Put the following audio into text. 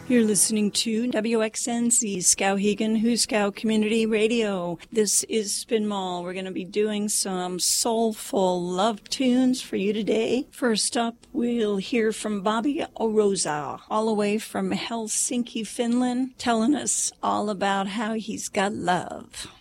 You're listening to WXNC Skowhegan Huskow Community Radio. This is Spin Mall. We're going to be doing some soulful love tunes for you today. First up, we'll hear from Bobby Oroza, all the way from Helsinki, Finland, telling us all about how he's got love.